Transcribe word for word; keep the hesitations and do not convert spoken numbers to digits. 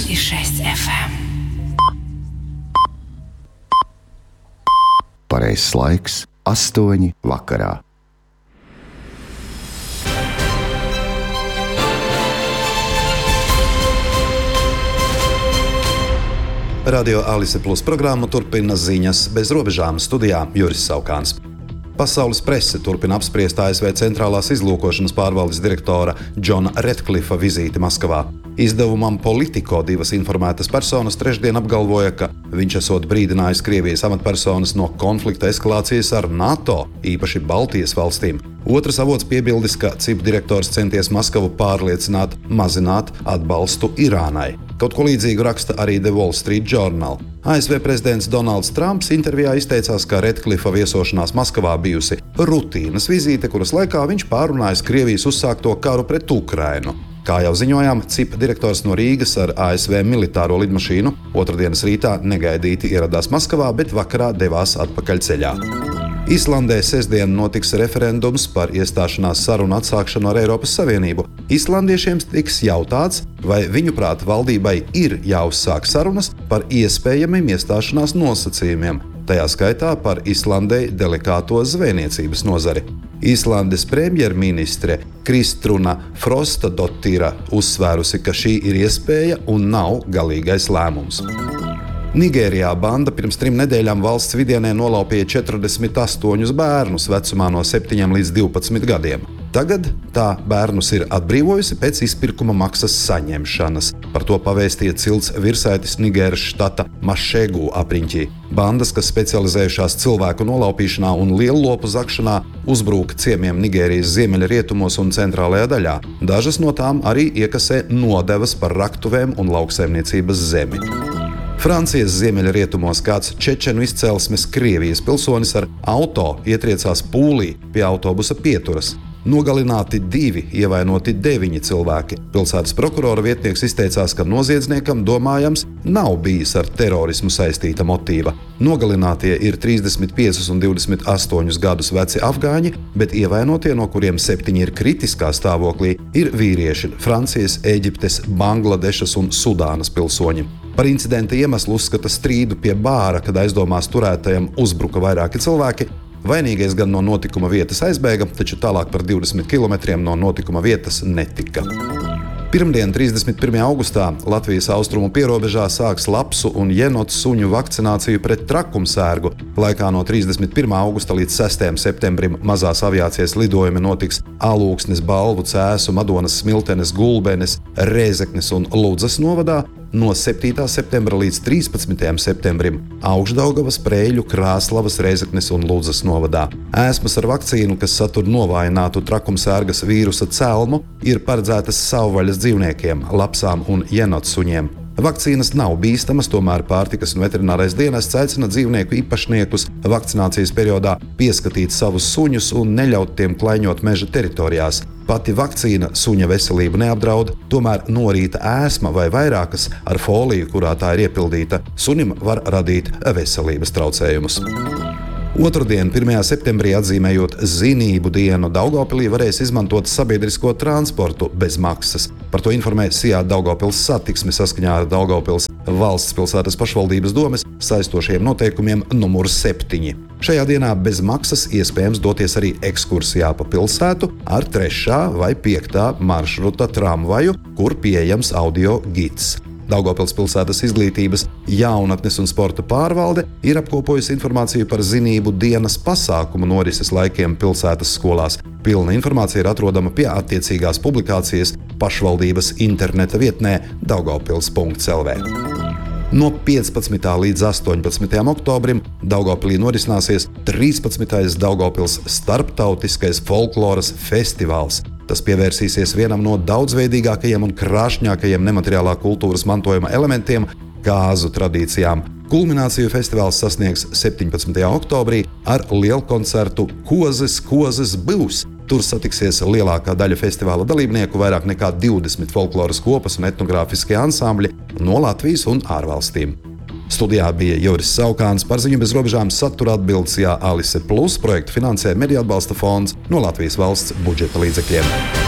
плюс и шесть эф эм. Pareizs laiks – astoņi vakarā. Radio Alise Plus programmu turpina ziņas bez robežām. Studijā Juris Saukāns. Pasaules prese turpina apspriest A S V centrālās izlūkošanas pārvaldes direktora Džona Redcliffa vizīti Maskavā. Izdevumam Politico divas informētas personas trešdien apgalvoja, ka viņš esot brīdinājis Krievijas amatpersonas no konflikta eskalācijas ar NATO, īpaši Baltijas valstīm. Otrs avots piebildis, ka C I P direktors centies Maskavu pārliecināt, mazināt atbalstu Irānai. Kaut ko līdzīgu raksta arī The Wall Street Journal. A S V prezidents Donalds Trumps intervijā izteicās, ka Redcliffa viesošanās Maskavā bijusi rutīnas vizīte, kuras laikā viņš pārunājis Krievijas uzsākto karu pret Ukrainu. Kā jau ziņojām, C I P direktors no Rīgas ar A S V militāro lidmašīnu otrdienas rītā negaidīti ieradās Maskavā, bet vakarā devās atpakaļ ceļā. Islandē sestdien notiks referendums par iestāšanās sarunu atsākšanu ar Eiropas Savienību. Islandiešiem tiks jautāts, vai viņuprāt valdībai ir jāuzsāk sarunas par iespējamiem iestāšanās nosacījumiem, tajā skaitā par Islandei delikāto zvejniecības nozari. Islandes premjerministre Kristruna Frostadotira uzsvērusi, ka šī ir iespēja un nav galīgais lēmums. Nigērijā banda pirms trim nedēļām valsts vidienē nolaupīja četrdesmit astoņus bērnus vecumā no septiņiem līdz divpadsmit gadiem. Tagad tā bērnus ir atbrīvojusi pēc izpirkuma maksas saņemšanas. Par to pavēstīja cilts virsētis Nigēras štata Mašegu apriņķī. Bandas, kas specializējušās cilvēku nolaupīšanā un liellopu zakšanā, uzbrūk ciemiem Nigērijas ziemeļrietumos un centrālajā daļā. Dažas no tām arī iekasē nodevas par raktuvēm un lauksaimniecības zemi. Francijas ziemeļrietumos kāds čečenu izcelsmes Krievijas pilsonis ar auto ietriecās pūlī pie autobusa pieturas. Nogalināti divi, ievainoti deviņi cilvēki. Pilsētas prokurora vietnieks izteicās, ka noziedzniekam domājams nav bijis ar terorismu saistīta motīva. Nogalinātie ir trīsdesmit piecus un divdesmit astoņus gadus veci afgāņi, bet ievainotie, no kuriem septiņi ir kritiskā stāvoklī, ir vīrieši Francijas, Ēģiptes, Bangladešas un Sudānas pilsoņi. Par incidenta iemeslu uzskata strīdu pie bāra, kad aizdomās turētajam uzbruka vairāki cilvēki. Vainīgais gan no notikuma vietas aizbēga, taču tālāk par divdesmit kilometriem no notikuma vietas netika. Pirmdien, trīsdesmit pirmajā augustā, Latvijas austrumu pierobežā sāks lapsu un jenotu suņu vakcināciju pret trakumsērgu. Laikā no trīsdesmit pirmā augusta līdz sestajam septembrim mazās aviācijas lidojumi notiks Alūksnes, Balvu, Cēsu, Madonas, Smiltenes, Gulbenes, Rēzeknes un Ludzas novadā. No septītā septembra līdz trīspadsmitajam septembrim Augšdaugavas, Preļu, Krāslavas, Rēzeknes un Ludzas novadā. Ēsmas ar vakcīnu, kas satur novājinātu trakumsērgas vīrusa celmu, ir paredzētas savvaļas dzīvniekiem, lapsām un jenotsuņiem. Vakcīnas nav bīstamas, tomēr Pārtikas un veterinārais dienests aicina dzīvnieku īpašniekus vakcinācijas periodā pieskatīt savus suņus un neļaut tiem klaiņot meža teritorijās. Pati vakcīna suņa veselību neapdraud, tomēr norīta ēsma vai vairākas ar foliju, kurā tā ir iepildīta, sunim var radīt veselības traucējumus. Otrdien, pirmajā septembrī, atzīmējot zinību dienu, Daugavpilī varēs izmantot sabiedrisko transportu bez maksas. Par to informē Sijā Daugavpils satiksme saskaņā ar Daugavpils valsts pilsētas pašvaldības domes saistošiem noteikumiem numur septiņi. Šajā dienā bez maksas iespējams doties arī ekskursijā pa pilsētu ar trešā vai piektā maršruta tramvaju, kur pieejams audio gids. Daugavpils pilsētas izglītības, jaunatnes un sporta pārvalde ir apkopojusi informāciju par zinību dienas pasākumu norises laikiem pilsētas skolās. Pilna informācija ir atrodama pie attiecīgās publikācijas pašvaldības interneta vietnē daugavpils punkts el vē. No piecpadsmitā līdz astoņpadsmitajam oktobrim Daugavpilī norisināsies trīspadsmitais Daugavpils starptautiskais folkloras festivāls. Tas pievērsīsies vienam no daudzveidīgākajiem un krāšņākajiem nemateriālā kultūras mantojuma elementiem – kāzu tradīcijām. Kulmināciju festivāls sasniegs septiņpadsmitajā oktobrī ar lielkoncertu Kozes, kozes būs. Tur satiksies lielākā daļa festivāla dalībnieku, vairāk nekā divdesmit folkloras kopas un etnogrāfiskie ansambļi no Latvijas un ārvalstīm. Studijā bija Juris Saukāns, par ziņu bez robežām satura atbildes Jā Alise Plus, projektu finansē Mediju atbalsta fonds no Latvijas valsts budžeta līdzekļiem.